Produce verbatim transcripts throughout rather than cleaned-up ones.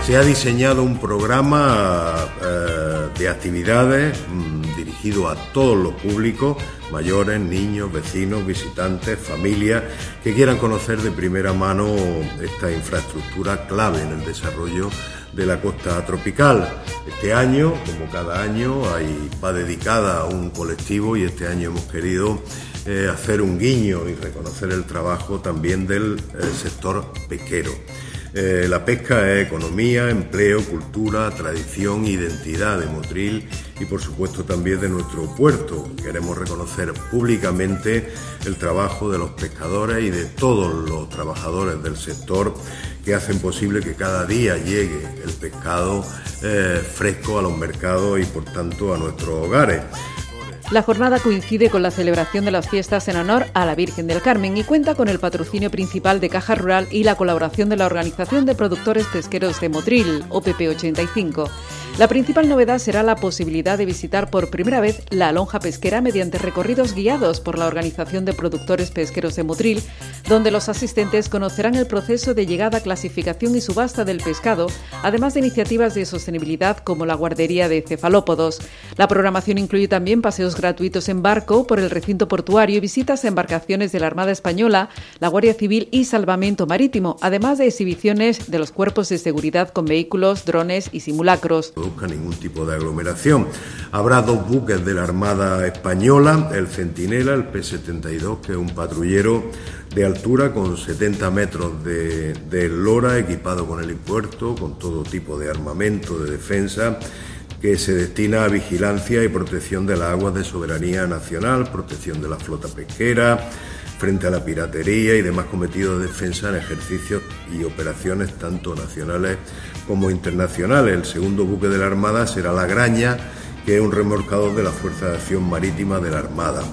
Se ha diseñado un programa eh, de actividades mmm, dirigido a todos los públicos, mayores, niños, vecinos, visitantes, familias, que quieran conocer de primera mano esta infraestructura clave en el desarrollo de la costa tropical. Este año, como cada año, hay, va dedicada a un colectivo y este año hemos querido eh, hacer un guiño y reconocer el trabajo también del eh, sector pesquero. Eh, la pesca es economía, empleo, cultura, tradición, identidad de Motril y por supuesto también de nuestro puerto. Queremos reconocer públicamente el trabajo de los pescadores y de todos los trabajadores del sector que hacen posible que cada día llegue el pescado eh, fresco a los mercados y por tanto a nuestros hogares. La jornada coincide con la celebración de las fiestas en honor a la Virgen del Carmen y cuenta con el patrocinio principal de Caja Rural y la colaboración de la Organización de Productores Pesqueros de Motril, O P P ochenta y cinco. La principal novedad será la posibilidad de visitar por primera vez la lonja pesquera mediante recorridos guiados por la Organización de Productores Pesqueros de Motril, donde los asistentes conocerán el proceso de llegada, clasificación y subasta del pescado, además de iniciativas de sostenibilidad como la guardería de cefalópodos. La programación incluye también paseos gratuitos en barco por el recinto portuario y visitas a embarcaciones de la Armada Española, la Guardia Civil y Salvamento Marítimo, además de exhibiciones de los cuerpos de seguridad con vehículos, drones y simulacros. No busca ningún tipo de aglomeración. Habrá dos buques de la Armada Española, el Centinela, el P setenta y dos, que es un patrullero de altura con setenta metros de, de eslora, equipado con helipuerto, con todo tipo de armamento de defensa, que se destina a vigilancia y protección de las aguas de soberanía nacional, protección de la flota pesquera, frente a la piratería y demás cometidos de defensa en ejercicios y operaciones tanto nacionales como internacionales. El segundo buque de la Armada será la Graña, que es un remolcador de la Fuerza de Acción Marítima de la Armada.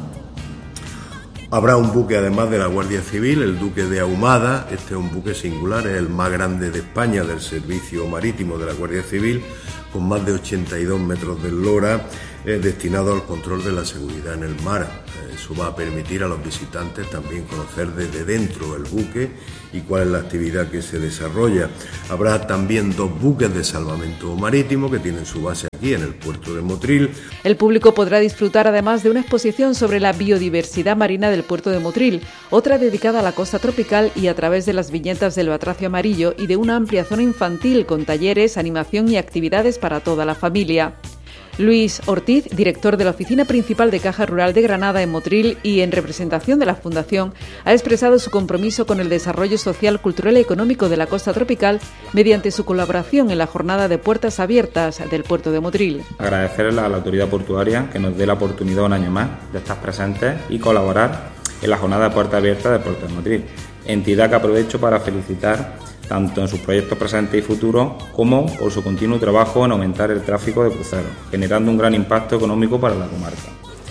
Habrá un buque además de la Guardia Civil, el Duque de Ahumada. Este es un buque singular, es el más grande de España del servicio marítimo de la Guardia Civil, con más de ochenta y dos metros de eslora, eh, destinado al control de la seguridad en el mar. Eh, eso va a permitir a los visitantes también conocer desde dentro el buque y cuál es la actividad que se desarrolla. Habrá también dos buques de salvamento marítimo que tienen su base aquí en el puerto de Motril. El público podrá disfrutar además de una exposición sobre la biodiversidad marina del puerto de Motril, otra dedicada a la costa tropical y a través de las viñetas del batracio amarillo y de una amplia zona infantil con talleres, animación y actividades para toda la familia. Luis Ortiz, director de la Oficina Principal de Caja Rural de Granada en Motril y en representación de la Fundación, ha expresado su compromiso con el desarrollo social, cultural y económico de la costa tropical mediante su colaboración en la jornada de puertas abiertas del puerto de Motril. Agradecerle a la autoridad portuaria que nos dé la oportunidad un año más de estar presentes y colaborar en la jornada de puertas abiertas del puerto de Motril, entidad que aprovecho para felicitar tanto en sus proyectos presentes y futuros como por su continuo trabajo en aumentar el tráfico de cruceros, generando un gran impacto económico para la comarca.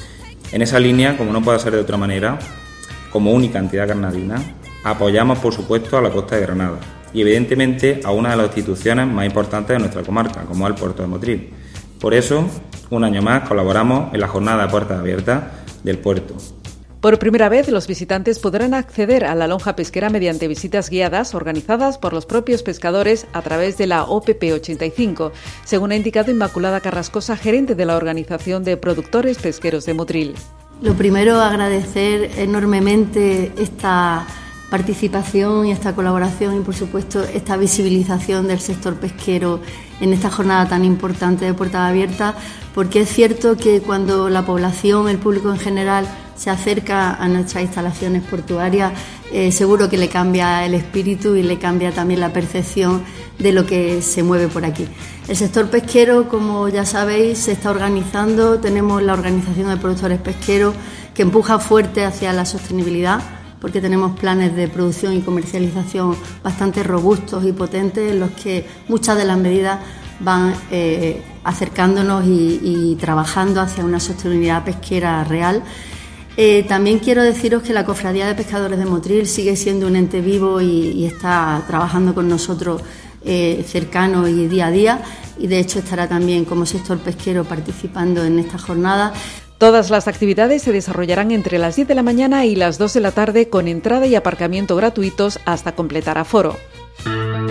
En esa línea, como no puede ser de otra manera, como única entidad granadina, apoyamos por supuesto a la costa de Granada y evidentemente a una de las instituciones más importantes de nuestra comarca, como es el puerto de Motril. Por eso, un año más colaboramos en la jornada de puertas abiertas del puerto. Por primera vez, los visitantes podrán acceder a la lonja pesquera mediante visitas guiadas organizadas por los propios pescadores a través de la O P P ochenta y cinco, según ha indicado Inmaculada Carrascosa, gerente de la Organización de Productores Pesqueros de Motril. Lo primero, agradecer enormemente esta participación y esta colaboración y, por supuesto, esta visibilización del sector pesquero en esta jornada tan importante de puertas abiertas, porque es cierto que cuando la población, el público en general, se acerca a nuestras instalaciones portuarias, eh, seguro que le cambia el espíritu y le cambia también la percepción de lo que se mueve por aquí. El sector pesquero, como ya sabéis, se está organizando. Tenemos la Organización de Productores Pesqueros que empuja fuerte hacia la sostenibilidad, porque tenemos planes de producción y comercialización bastante robustos y potentes en los que muchas de las medidas van eh, acercándonos y, y trabajando hacia una sostenibilidad pesquera real. Eh, también quiero deciros que la Cofradía de Pescadores de Motril sigue siendo un ente vivo y, y está trabajando con nosotros eh, cercano y día a día, y de hecho estará también como sector pesquero participando en esta jornada. Todas las actividades se desarrollarán entre las diez de la mañana y las dos de la tarde con entrada y aparcamiento gratuitos hasta completar aforo.